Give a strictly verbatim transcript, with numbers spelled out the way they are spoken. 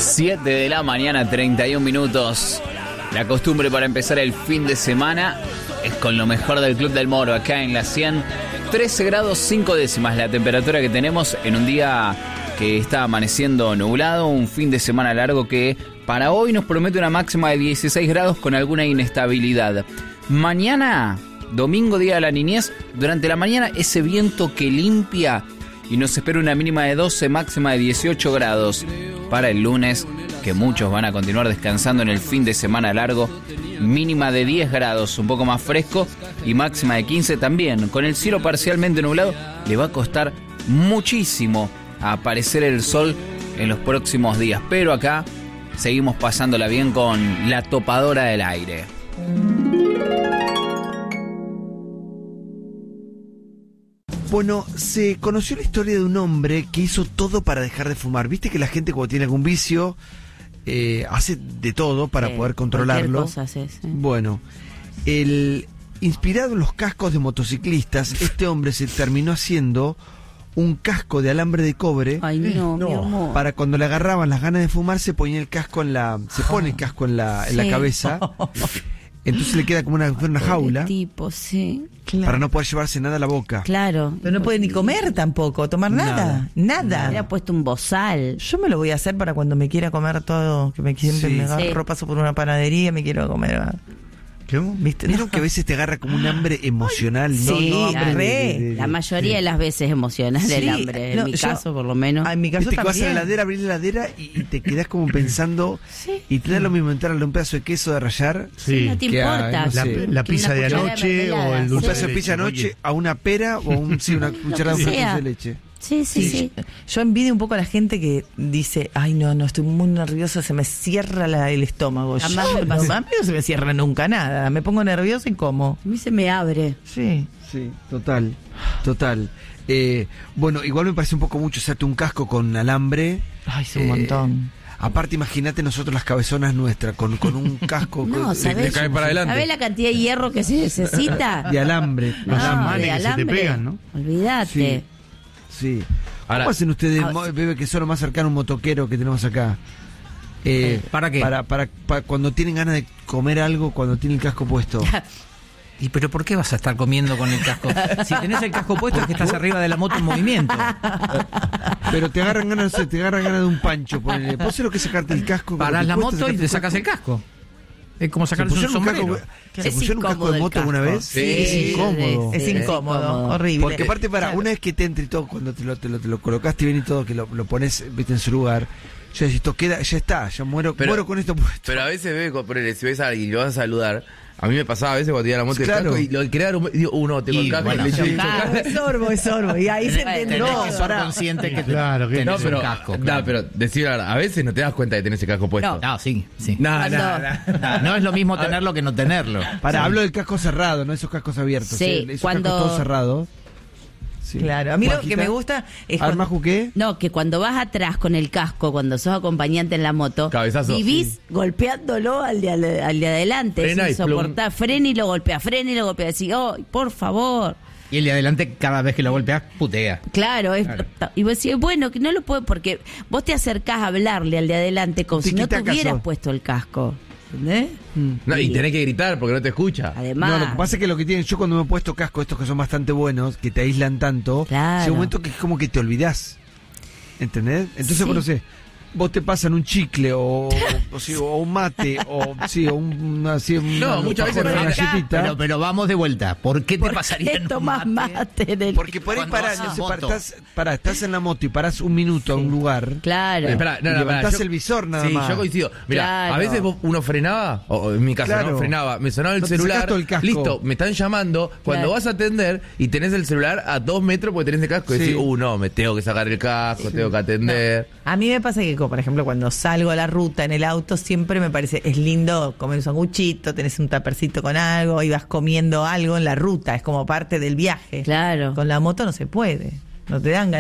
siete de la mañana, treinta y un minutos. La costumbre para empezar el fin de semana es con lo mejor del Club del Moro, acá en la cien. trece grados cinco décimas la temperatura que tenemos en un día que está amaneciendo nublado. Un fin de semana largo que para hoy nos promete una máxima de dieciséis grados con alguna inestabilidad. Mañana, domingo, día de la niñez, durante la mañana ese viento que limpia y nos espera una mínima de doce, máxima de dieciocho grados. Para el lunes, que muchos van a continuar descansando en el fin de semana largo, mínima de diez grados, un poco más fresco, y máxima de quince también. Con el cielo parcialmente nublado, le va a costar muchísimo aparecer el sol en los próximos días. Pero acá seguimos pasándola bien con la topadora del aire. Bueno, se conoció la historia de un hombre que hizo todo para dejar de fumar. Viste que la gente cuando tiene algún vicio eh, hace de todo para sí, poder controlarlo. Cosa hace, sí. Bueno, el, inspirado en los cascos de motociclistas, este hombre se terminó haciendo un casco de alambre de cobre. Ay, no, no. Mi amor. Para cuando le agarraban las ganas de fumar, se ponía el casco en la, se pone el casco en la, en sí. la cabeza. Entonces le queda como una, una jaula. Tipo, sí. Claro. Para no poder llevarse nada a la boca. Claro. Pero no puede ni comer tampoco, tomar nada. Nada. Nada. Le ha puesto un bozal. Yo me lo voy a hacer para cuando me quiera comer todo, que me siempre Sí. me agarro, Sí. paso por una panadería, me quiero comer. ¿Cómo? ¿Viste? ¿Vieron que a veces te agarra como un hambre emocional? Sí, no, no hambre re. de- de- de- La mayoría sí. de las veces emocional Sí, el hambre. En no, mi yo- caso, por lo menos. Ah, en mi caso Viste que vas a la también. heladera, abrís la heladera y, y te quedás como pensando. Sí. Y te da lo mismo entrarle un pedazo de queso de rallar. Sí. No te que a- importa. no La, sé, la que pizza una de cucharada de anoche mermelada. o el Un dulce pedazo de de pizza leche. anoche a una pera o un, sí, una cucharada de que dulce sea. de leche. Sí, sí, sí. Yo envidio un poco a la gente que dice, ay no, no, estoy muy nerviosa, se me cierra la- el estómago. Jamás Yo, me pasa. no, a mí no se me cierra nunca nada, me pongo nerviosa y como. A mí se me abre. Sí. Sí, total, total. Eh, bueno, igual me parece un poco mucho hacerte un casco con alambre. Ay, es un Eh, montón. Aparte, imagínate nosotros las cabezonas nuestras con, con un casco No, con- ¿sabés? Te cae para adelante. ¿Sabés la cantidad de hierro que se necesita? de alambre. No, Los amanes de que se te alambre. pegan, ¿no? Olvídate. Sí. Ahora- ¿Cómo hacen ustedes, Ah, mo- bebé, que son lo más cercano a un motoquero que tenemos acá? Eh, ¿Para qué? Para, para, para cuando tienen ganas de comer algo, cuando tienen el casco puesto. ¿Y pero por qué vas a estar comiendo con el casco? Si tenés el casco puesto es que estás arriba de la moto en movimiento. Pero te agarran ganas, no sé, te agarran ganas de un pancho. Ponele. ¿Vos sabés lo que es sacarte el casco? Parás la Cuando te moto y cuesta te sacarte sacas el casco. Es como ¿Se sacarse un pusieron un sombrero. casco, ¿se Es pusieron un casco incómodo de el moto alguna casco. vez? Sí. Es incómodo. Es Sí, incómodo, incómodo. horrible. Porque aparte, para, una vez que te entre y todo, cuando te lo, te lo, te lo colocaste bien y todo, que lo, lo pones, viste, en su lugar, ya decís, esto queda, ya está, ya muero, Pero- muero con esto puesto. Pero a veces, bebé, con- ponele, si ves a alguien y lo vas a saludar, a mí me pasaba a veces cuando tenía la moto del Claro. casco y lo quería dar un... Digo, uh, no, tengo Y el casco, bueno, le echo- sí. le echo Ah, cara. es sorbo, es sorbo. Y ahí se Tenés, entiende. tenés No, que ser pará. consciente que Claro, que- tenés No, un pero, casco. no, claro. pero decir la verdad, a veces no te das cuenta de tener ese casco puesto. No, sí, sí. No, no, Cuando- no. No, no es lo mismo tenerlo que no tenerlo. Para, Sí. hablo del casco cerrado, no esos cascos abiertos. Sí, ¿eh? Esos cuando- cascos todos cerrados. Sí. Claro, a mí lo que Juanjita, me gusta es ¿Al cuando- Maju qué? No, que cuando vas atrás con el casco, cuando sos acompañante en la moto, Cabezazo, vivís sí. golpeándolo al de, al, al de adelante. Frena Es y plum. insoportable. Frena y lo golpea, frena y lo golpea. Decís, oh, por favor. Y el de adelante, cada vez que lo golpeas, putea. Claro, es, Claro. y vos decís, bueno, que no lo puedo, porque vos te acercás a hablarle al de adelante como si no Tiquitaca tuvieras sos. puesto el casco. ¿Entendés? No, y tenés que gritar porque no te escucha. Además. No, lo que pasa es que lo que tienen, yo cuando me he puesto casco, estos que son bastante buenos, que te aíslan tanto, Claro. llega un momento que es como que te olvidás. ¿Entendés? Entonces, Sí. bueno, no sé, vos te pasan un chicle o, o, sí, o un mate o, sí, o un, una, sí, una, No, muchas veces una no. galletita. Pero, pero vamos de vuelta. ¿Por qué te ¿Por pasaría qué en un tomás mate? mate en el- Porque por ahí Cuando parás, vas a no sé, moto. pará, estás, pará, estás en la moto y parás un minuto a un lugar. Claro. Eh, Esperá, no, Y no, levantás pará, yo- el visor nada sí, más. yo coincido. Mira, Claro. a veces vos- uno frenaba, o, o en mi caso, Claro. ¿no? Frenaba, me sonaba el No te celular, sacás todo el casco. listo, me están llamando, cuando Claro. vas a atender y tenés el celular a dos metros porque tenés el casco, y Sí. decís, uh, no, me tengo que sacar el casco, tengo que atender. A mí me pasa que, como, por ejemplo, cuando salgo a la ruta en el auto, siempre me parece, es lindo comer un sanguchito, tenés un tapercito con algo, y vas comiendo algo en la ruta, es como parte del viaje. Claro. Con la moto no se puede, no te dan ganas